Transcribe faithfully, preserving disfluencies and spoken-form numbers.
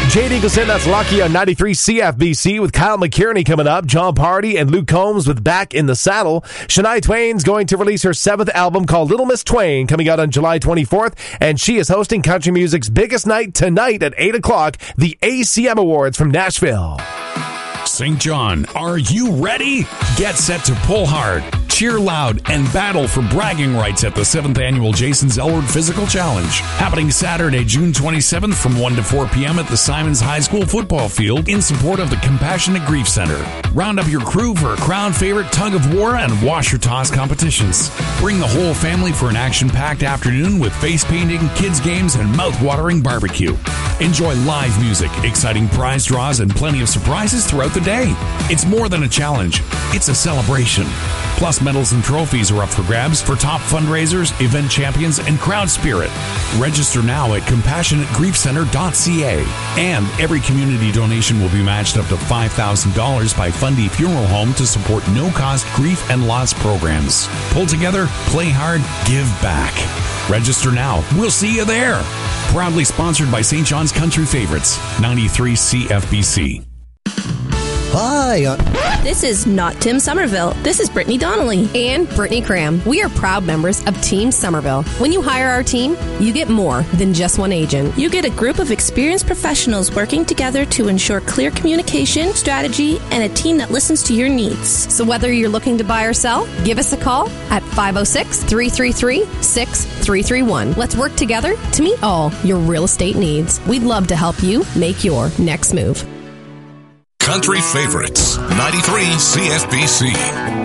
Jade Eagleson, that's Lucky on ninety-three C F B C with Kyle McKierney coming up. John Party and Luke Combs with Back in the Saddle. Shania Twain's going to release her seventh album called Little Miss Twain coming out on July twenty-fourth. And she is hosting country music's biggest night tonight at eight o'clock, the A C M Awards from Nashville. Saint John, are you ready? Get set to pull hard, cheer loud, and battle for bragging rights at the seventh Annual Jason Zellward Physical Challenge. Happening Saturday, June twenty-seventh from one to four p.m. at the Simons High School football field in support of the Compassionate Grief Center. Round up your crew for a crowd favorite tug of war and washer toss competitions. Bring the whole family for an action-packed afternoon with face painting, kids games, and mouth-watering barbecue. Enjoy live music, exciting prize draws, and plenty of surprises throughout the day. It's more than a challenge. It's a celebration. Plus, medals and trophies are up for grabs for top fundraisers, event champions, and crowd spirit. Register now at compassionate grief center dot c a. And every community donation will be matched up to five thousand dollars by Fundy Funeral Home to support no-cost grief and loss programs. Pull together, play hard, give back. Register now. We'll see you there. Proudly sponsored by Saint John's Country Favorites, ninety-three C F B C. Hi. Uh- this is not Tim Somerville. This is Brittany Donnelly. And Brittany Cram. We are proud members of Team Somerville. When you hire our team, you get more than just one agent. You get a group of experienced professionals working together to ensure clear communication, strategy, and a team that listens to your needs. So whether you're looking to buy or sell, give us a call at five oh six, three three three, six three three one. Let's work together to meet all your real estate needs. We'd love to help you make your next move. Country Favorites, ninety-three C F B C.